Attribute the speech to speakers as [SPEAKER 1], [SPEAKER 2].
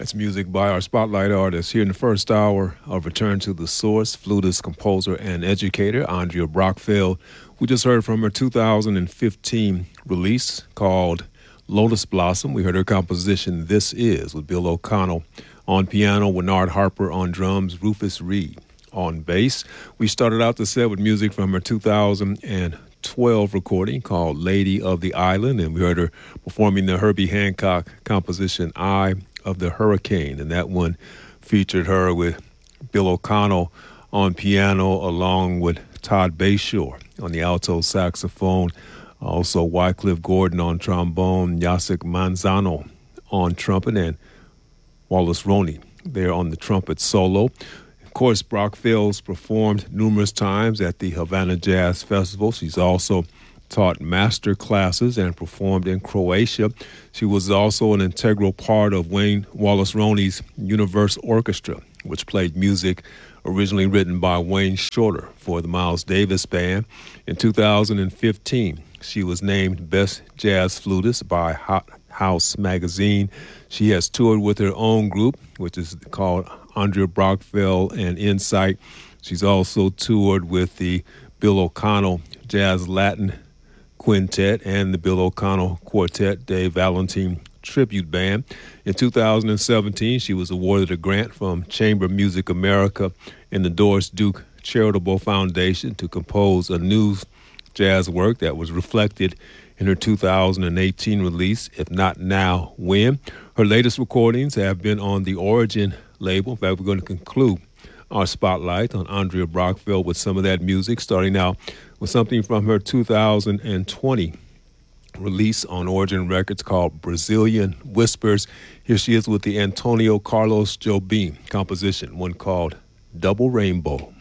[SPEAKER 1] That's music by our spotlight artist here in the first hour of Return to the Source, flutist, composer, and educator Andrea Brockfield. We just heard from her 2015 release called Lotus Blossom. We heard her composition This Is with Bill O'Connell on piano, Winnard Harper on drums, Rufus Reed on bass. We started out the set with music from her 2012 recording called Lady of the Island, and we heard her performing the Herbie Hancock composition Eye of the Hurricane, and that one featured her with Bill O'Connell on piano along with Todd Bayshore on the alto saxophone, also Wycliffe Gordon on trombone, Jacek Manzano on trumpet, and Wallace Roney there on the trumpet solo. Of course, Brockfield's performed numerous times at the Havana Jazz Festival. She's also taught master classes and performed in Croatia. She was also an integral part of Wayne Wallace Roney's Universe Orchestra, which played music originally written by Wayne Shorter for the Miles Davis Band. In 2015, she was named Best Jazz Flutist by Hot House magazine. She has toured with her own group, which is called Andrea Brockfield and Insight. She's also toured with the Bill O'Connell Jazz Latin Quintet and the Bill O'Connell Quartet, Dave Valentine Tribute Band. In 2017, she was awarded a grant from Chamber Music America and the Doris Duke Charitable Foundation to compose a new jazz work that was reflected in her 2018 release, If Not Now, When. Her latest recordings have been on the Origin label. In fact, we're going to conclude our spotlight on Andrea Brockfield with some of that music, starting out with something from her 2020 release on Origin Records called Brazilian Whispers. Here she is with the Antonio Carlos Jobim composition, one called Double Rainbow.